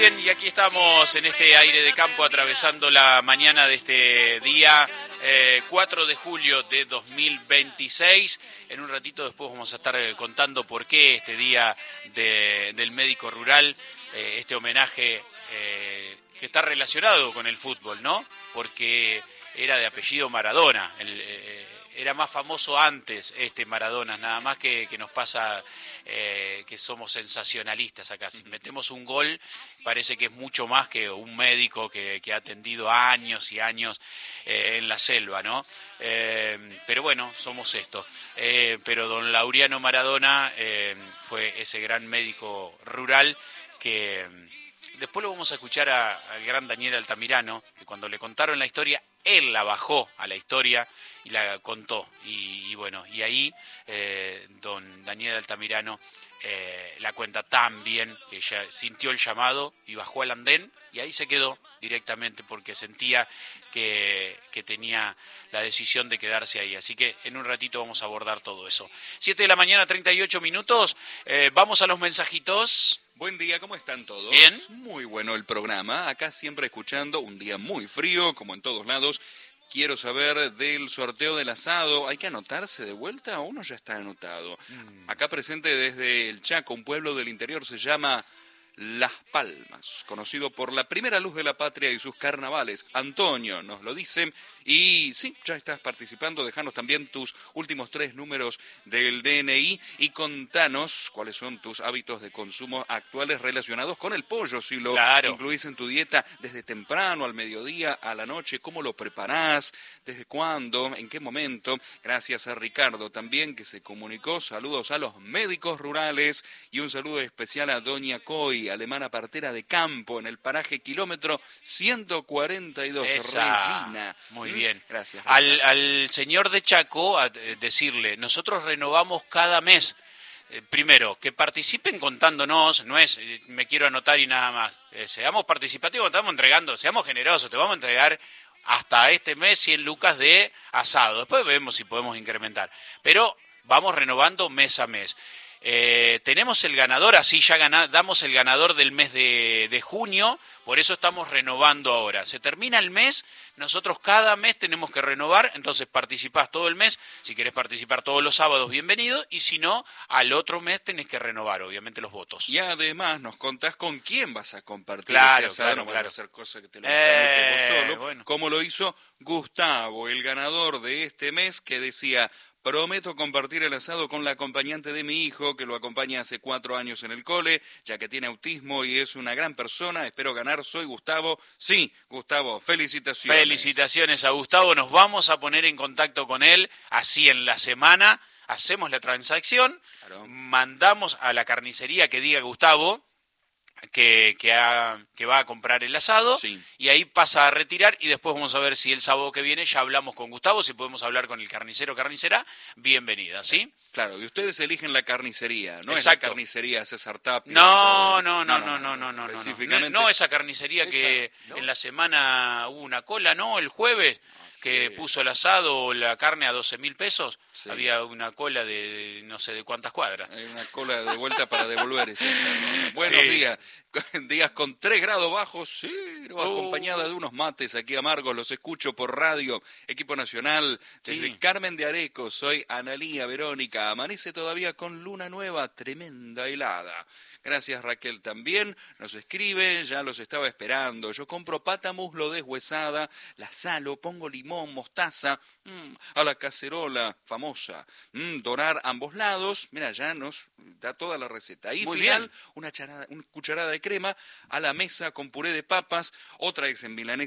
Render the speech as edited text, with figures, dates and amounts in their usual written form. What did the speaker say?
Bien, y aquí estamos en este aire de campo atravesando la mañana de este día 4 de julio de 2026. En un ratito después vamos a estar contando por qué este día del médico rural, este homenaje que está relacionado con el fútbol, ¿no? Porque era de apellido Maradona, era más famoso antes este Maradona, nada más que nos pasa que somos sensacionalistas acá. Si metemos un gol, parece que es mucho más que un médico que ha atendido años y años en la selva, ¿no? Pero bueno, somos esto. Pero don Laureano Maradona fue ese gran médico rural que después lo vamos a escuchar al gran Daniel Altamirano, que cuando le contaron la historia, él la bajó a la historia y la contó. Y bueno, y ahí don Daniel Altamirano la cuenta tan bien que ella sintió el llamado y bajó al andén y ahí se quedó directamente porque sentía que tenía la decisión de quedarse ahí. Así que en un ratito vamos a abordar todo eso. 7 de la mañana, 38 minutos. Vamos a los mensajitos. Buen día, ¿cómo están todos? Bien. Muy bueno el programa. Acá siempre escuchando, un día muy frío, como en todos lados. Quiero saber del sorteo del asado. ¿Hay que anotarse de vuelta o uno ya está anotado? Acá presente desde el Chaco, un pueblo del interior, se llama Las Palmas, conocido por la primera luz de la patria y sus carnavales. Antonio nos lo dice. Y sí, ya estás participando. Dejanos también tus últimos 3 números del DNI y contanos cuáles son tus hábitos de consumo actuales relacionados con el pollo, si lo incluís en tu dieta desde temprano, al mediodía, a la noche, cómo lo preparás, desde cuándo, en qué momento. Gracias a Ricardo también que se comunicó. Saludos a los médicos rurales y un saludo especial a Doña Coy, alemana partera de campo en el paraje kilómetro 142. Regina. Muy bien. Gracias. Al señor de Chaco, decirle, nosotros renovamos cada mes. Primero, que participen contándonos, no es me quiero anotar y nada más. Seamos participativos, estamos entregando, seamos generosos, te vamos a entregar hasta este mes 100 lucas de asado. Después vemos si podemos incrementar. Pero vamos renovando mes a mes. Tenemos el ganador, así ya damos el ganador del mes de junio, por eso estamos renovando ahora. Se termina el mes, nosotros cada mes tenemos que renovar, entonces participás todo el mes. Si querés participar todos los sábados, bienvenido, y si no, al otro mes tenés que renovar, obviamente, los votos. Y además nos contás con quién vas a compartir ese asado, no vas a hacer cosas que te lo vos solo, bueno. Como lo hizo Gustavo, el ganador de este mes, que decía: prometo compartir el asado con la acompañante de mi hijo, que lo acompaña hace 4 años en el cole, ya que tiene autismo y es una gran persona. Espero ganar, soy Gustavo. Sí, Gustavo, felicitaciones. Felicitaciones a Gustavo, nos vamos a poner en contacto con él, así en la semana, hacemos la transacción, mandamos a la carnicería que diga Gustavo que va a comprar el asado, sí. Y ahí pasa a retirar y después vamos a ver si el sábado que viene ya hablamos con Gustavo, si podemos hablar con el carnicero o carnicera, bienvenida, ¿sí? Claro, y ustedes eligen la carnicería, no Exacto. Es la carnicería César Tapia. No, esa carnicería que en la semana hubo una cola, ¿no? El jueves, que puso el asado, la carne a 12.000 pesos, sí. Había una cola de no sé de cuántas cuadras. Hay una cola de vuelta para devolver ese asado. Buenos días, días con 3 grados bajos, cero, acompañada de unos mates aquí amargos, los escucho por radio, equipo nacional, desde Carmen de Areco, soy Analía Verónica, amanece todavía con luna nueva, tremenda helada. Gracias Raquel también, nos escribe, ya los estaba esperando, yo compro pata muslo deshuesada, la salo, pongo limón, mostaza, a la cacerola famosa, dorar ambos lados, mira, ya nos da toda la receta. Y final, una cucharada de crema a la mesa con puré de papas, otra ex en milanesa